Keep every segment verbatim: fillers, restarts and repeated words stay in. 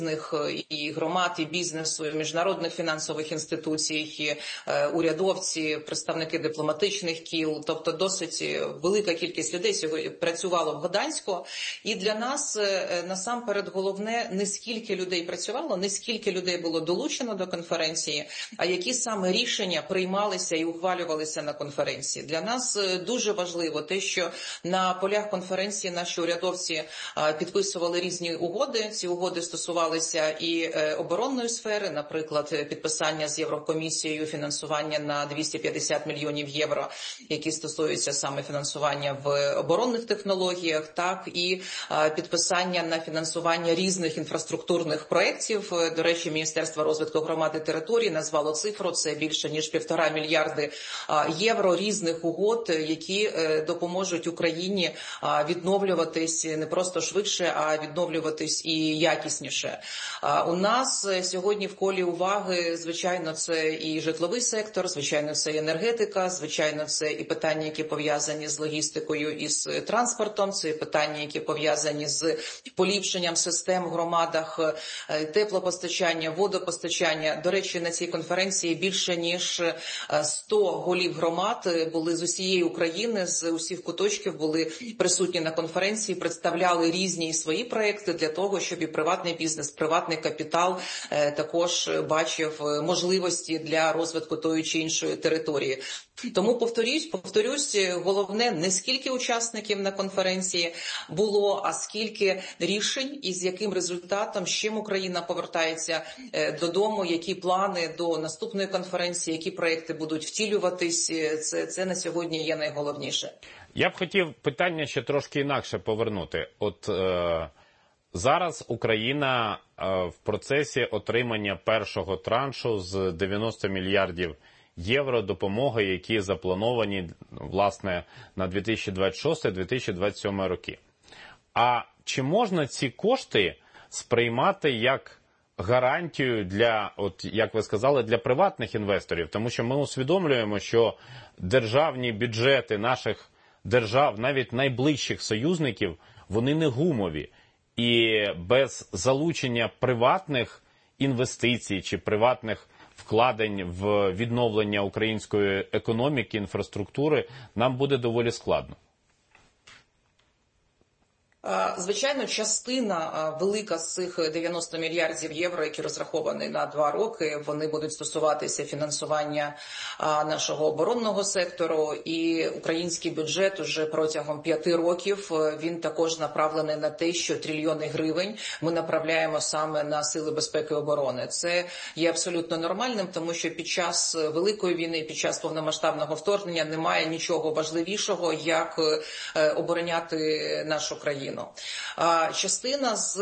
різних і громад, і бізнесу, і міжнародних фінансових інституцій, і урядовці, представники дипломатичних кіл, тобто досить велика кількість людей сьогодні працювало в Гданську. І для нас насамперед головне не скільки людей працювало, не скільки людей було долучено до конференції, а які саме рішення приймалися і ухвалювалися на конференції. Для нас дуже важливо те, що на полях конференції наші урядовці підписували різні угоди. Ці угоди стосувалися і оборонної сфери, наприклад, підписання з Єврокомісією фінансування на двісті п'ятдесят мільйонів євро, які стосуються саме фінансування в оборонних технологіях, так і підписання на фінансування різних інфраструктурних проєктів. До речі, Міністерство розвитку громад і територій назвало цифру, це більше ніж півтора мільярди євро різних угод, які допоможуть Україні відновлюватись не просто швидше, а відновлюватись і якісніше. У нас сьогодні в колі уваги, звичайно, це і житловий сектор, звичайно, це і енергетика, звичайно, це і питання, які пов'язані з логістикою і з транспортом, це і питання, які пов'язані з поліпшенням систем в громадах, теплопостачання, водопостачання. До речі, на цій конференції більше ніж сто голів громад були з усієї України, з усіх куточків були присутні на конференції, представляли різні свої проекти для того, щоб і приватний бізнес, приватний капітал також бачив можливості для розвитку тої чи іншої території. Тому повторюсь, повторюсь, головне не скільки учасників на конференції було, а скільки рішень і з яким результатом, з чим Україна повертається додому, які плани до наступної конференції, які проекти будуть втілюватись. Це, це на сьогодні є найголовніше. Я б хотів питання ще трошки інакше повернути. От е, зараз Україна е, в процесі отримання першого траншу з дев'яноста мільярдів євро допомоги, які заплановані, власне, на дві тисячі двадцять шостий - дві тисячі двадцять сьомий роки. А чи можна ці кошти сприймати як гарантію для, от як ви сказали, для приватних інвесторів? Тому що ми усвідомлюємо, що державні бюджети наших держав, навіть найближчих союзників, вони не гумові. І без залучення приватних інвестицій чи приватних вкладень в відновлення української економіки, інфраструктури нам буде доволі складно. Звичайно, частина велика з цих дев'яноста мільярдів євро, які розраховані на два роки, вони будуть стосуватися фінансування нашого оборонного сектору. І український бюджет уже протягом п'яти років, він також направлений на те, що трильйони гривень ми направляємо саме на сили безпеки і оборони. Це є абсолютно нормальним, тому що під час Великої війни, під час повномасштабного вторгнення немає нічого важливішого, як обороняти нашу країну. Частина з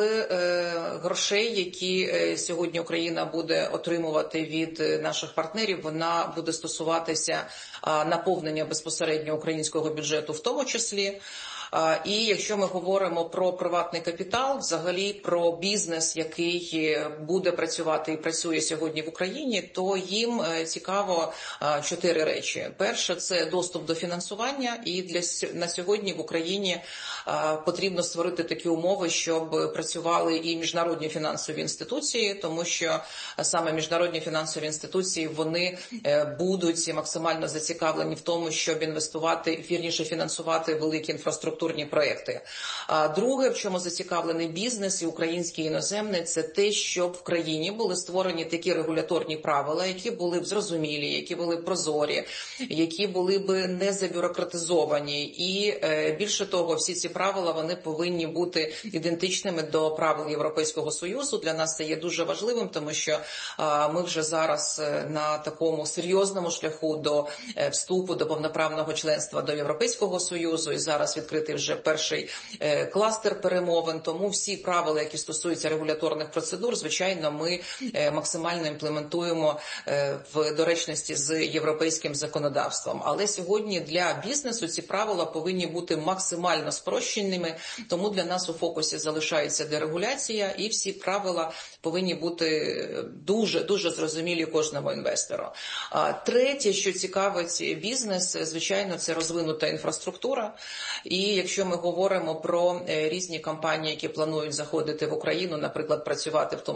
грошей, які сьогодні Україна буде отримувати від наших партнерів, вона буде стосуватися наповнення безпосередньо українського бюджету в тому числі. І якщо ми говоримо про приватний капітал, взагалі про бізнес, який буде працювати і працює сьогодні в Україні, то їм цікаво чотири речі. Перше – це доступ до фінансування, і для на сьогодні в Україні потрібно створити такі умови, щоб працювали і міжнародні фінансові інституції, тому що саме міжнародні фінансові інституції, вони будуть максимально зацікавлені в тому, щоб інвестувати, вірніше фінансувати великі інфраструктури, проекти. А друге, в чому зацікавлений бізнес і український, і іноземний, це те, щоб в країні були створені такі регуляторні правила, які були б зрозумілі, які були б прозорі, які були б не забюрократизовані. І е, більше того, всі ці правила, вони повинні бути ідентичними до правил Європейського Союзу. Для нас це є дуже важливим, тому що е, ми вже зараз на такому серйозному шляху до е, вступу, до повноправного членства до Європейського Союзу, і зараз відкрити вже перший е, кластер перемовин, тому всі правила, які стосуються регуляторних процедур, звичайно, ми е, максимально імплементуємо е, в доречності з європейським законодавством. Але сьогодні для бізнесу ці правила повинні бути максимально спрощеними, тому для нас у фокусі залишається дерегуляція, і всі правила повинні бути дуже, дуже зрозумілі кожному інвестору. А третє, що цікавить бізнес, звичайно, це розвинута інфраструктура. І якщо ми говоримо про різні компанії, які планують заходити в Україну, наприклад, працювати в тому